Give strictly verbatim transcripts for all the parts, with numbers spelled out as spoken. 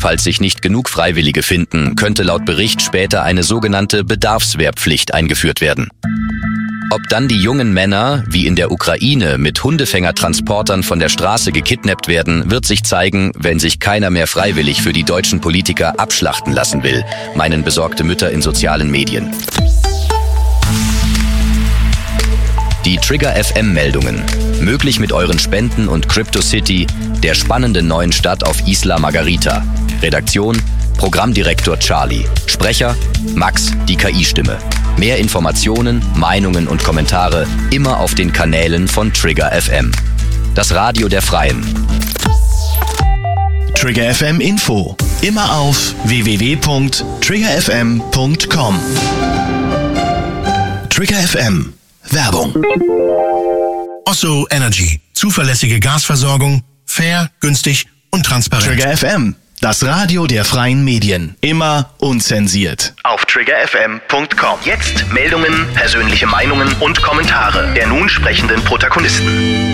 Falls sich nicht genug Freiwillige finden, könnte laut Bericht später eine sogenannte Bedarfswehrpflicht eingeführt werden. Ob dann die jungen Männer, wie in der Ukraine, mit Hundefängertransportern von der Straße gekidnappt werden, wird sich zeigen, wenn sich keiner mehr freiwillig für die deutschen Politiker abschlachten lassen will, meinen besorgte Mütter in sozialen Medien. Die Trigger F M-Meldungen. Möglich mit euren Spenden und CryptoCity, der spannenden neuen Stadt auf Isla Margarita. Redaktion: Programmdirektor Charlie. Sprecher: Max, die K I-Stimme. Mehr Informationen, Meinungen und Kommentare immer auf den Kanälen von Trigger F M. Das Radio der Freien. Trigger F M Info. Immer auf w w w punkt trigger f m punkt com. Trigger F M. Werbung. Osso Energy. Zuverlässige Gasversorgung. Fair, günstig und transparent. Trigger F M. Das Radio der freien Medien. Immer unzensiert. Auf trigger f m punkt com. Jetzt Meldungen, persönliche Meinungen und Kommentare der nun sprechenden Protagonisten.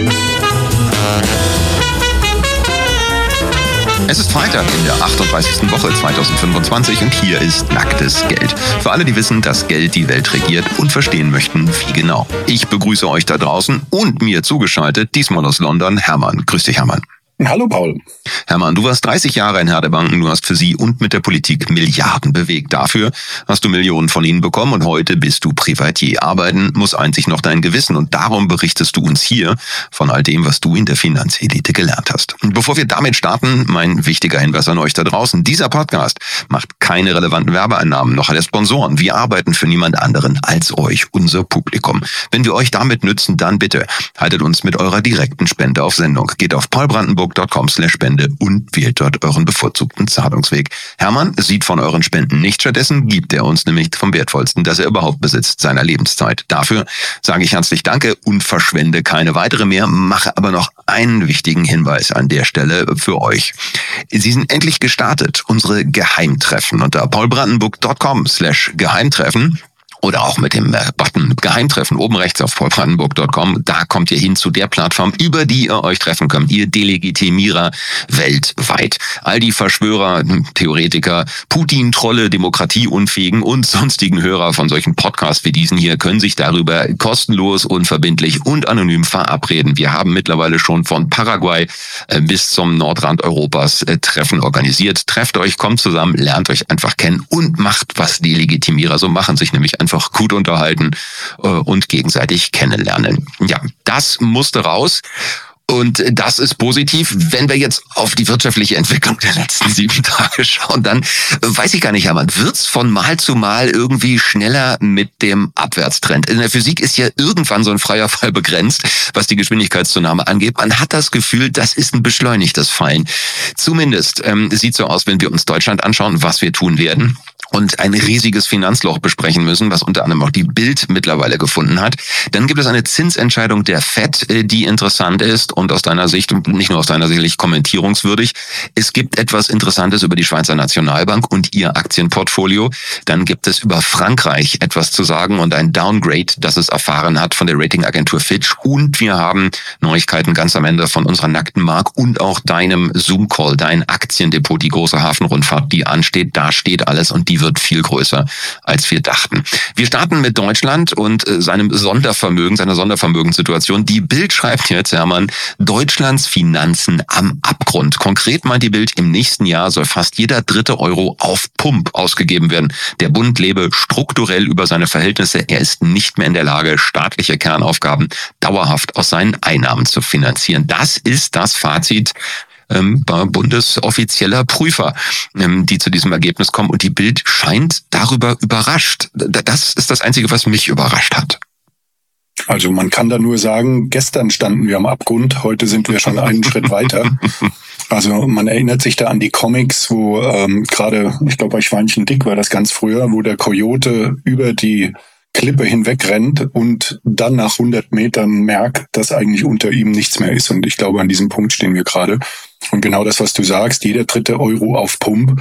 Es ist Freitag in der achtunddreißigsten Woche zweitausendfünfundzwanzig und hier ist Nacktes Geld. Für alle, die wissen, dass Geld die Welt regiert und verstehen möchten, wie genau. Ich begrüße euch da draußen und mir zugeschaltet, diesmal aus London, Hermann. Grüß dich, Hermann. Hallo Paul. Hermann, du warst dreißig Jahre in Herdebanken, du hast für sie und mit der Politik Milliarden bewegt. Dafür hast du Millionen von ihnen bekommen und heute bist du Privatier. Arbeiten muss einzig noch dein Gewissen und darum berichtest du uns hier von all dem, was du in der Finanzelite gelernt hast. Und bevor wir damit starten, mein wichtiger Hinweis an euch da draußen. Dieser Podcast macht keine relevanten Werbeeinnahmen, noch alle Sponsoren. Wir arbeiten für niemand anderen als euch, unser Publikum. Wenn wir euch damit nützen, dann bitte haltet uns mit eurer direkten Spende auf Sendung. Geht auf paulbrandenburg punkt com slash Spende und wählt dort euren bevorzugten Zahlungsweg. Hermann sieht von euren Spenden nicht, stattdessen gibt er uns nämlich vom Wertvollsten, das er überhaupt besitzt, seiner Lebenszeit. Dafür sage ich herzlich Danke und verschwende keine weitere mehr, mache aber noch einen wichtigen Hinweis an der Stelle für euch. Sie sind endlich gestartet, unsere Geheimtreffen unter paulbrandenburg punkt com slash Geheimtreffen. Oder auch mit dem Button Geheimtreffen oben rechts auf paulbrandenburg punkt com. Da kommt ihr hin zu der Plattform, über die ihr euch treffen könnt. Ihr Delegitimierer weltweit. All die Verschwörer, Theoretiker, Putin-Trolle, Demokratieunfähigen und sonstigen Hörer von solchen Podcasts wie diesen hier können sich darüber kostenlos, unverbindlich und anonym verabreden. Wir haben mittlerweile schon von Paraguay bis zum Nordrand Europas Treffen organisiert. Trefft euch, kommt zusammen, lernt euch einfach kennen und macht, was Delegitimierer so machen, sich nämlich einfach gut unterhalten äh, und gegenseitig kennenlernen. Ja, das musste raus. Und das ist positiv. Wenn wir jetzt auf die wirtschaftliche Entwicklung der letzten sieben Tage schauen, dann weiß ich gar nicht, Hermann, wird's von Mal zu Mal irgendwie schneller mit dem Abwärtstrend? In der Physik ist ja irgendwann so ein freier Fall begrenzt, was die Geschwindigkeitszunahme angeht. Man hat das Gefühl, das ist ein beschleunigtes Fallen. Zumindest ähm, sieht so aus, wenn wir uns Deutschland anschauen, was wir tun werden. Und ein riesiges Finanzloch besprechen müssen, was unter anderem auch die Bild mittlerweile gefunden hat. Dann gibt es eine Zinsentscheidung der Fed, die interessant ist und aus deiner Sicht, und nicht nur aus deiner Sicht, kommentierungswürdig. Es gibt etwas Interessantes über die Schweizer Nationalbank und ihr Aktienportfolio. Dann gibt es über Frankreich etwas zu sagen und ein Downgrade, das es erfahren hat von der Ratingagentur Fitch. Und wir haben Neuigkeiten ganz am Ende von unserer nackten Mark und auch deinem Zoom-Call, dein Aktiendepot, die große Hafenrundfahrt, die ansteht. Da steht alles und die wird viel größer, als wir dachten. Wir starten mit Deutschland und seinem Sondervermögen, seiner Sondervermögenssituation. Die Bild schreibt jetzt, Hermann, Deutschlands Finanzen am Abgrund. Konkret meint die Bild, im nächsten Jahr soll fast jeder dritte Euro auf Pump ausgegeben werden. Der Bund lebe strukturell über seine Verhältnisse. Er ist nicht mehr in der Lage, staatliche Kernaufgaben dauerhaft aus seinen Einnahmen zu finanzieren. Das ist das Fazit Ähm, bundesoffizieller Prüfer, ähm, die zu diesem Ergebnis kommen. Und die Bild scheint darüber überrascht. Das ist das Einzige, was mich überrascht hat. Also man kann da nur sagen, gestern standen wir am Abgrund, heute sind wir schon einen Schritt weiter. Also man erinnert sich da an die Comics, wo ähm, gerade, ich glaube bei Schweinchen Dick war das ganz früher, wo der Coyote über die Klippe hinweg rennt und dann nach hundert Metern merkt, dass eigentlich unter ihm nichts mehr ist. Und ich glaube, an diesem Punkt stehen wir gerade. Und genau das, was du sagst, jeder dritte Euro auf Pump,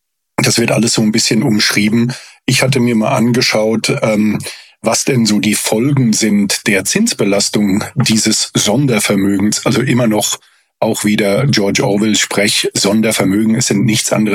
das wird alles so ein bisschen umschrieben. Ich hatte mir mal angeschaut, ähm, was denn so die Folgen sind der Zinsbelastung dieses Sondervermögens. Also immer noch auch wieder George Orwell Sprech, Sondervermögen, es sind nichts anderes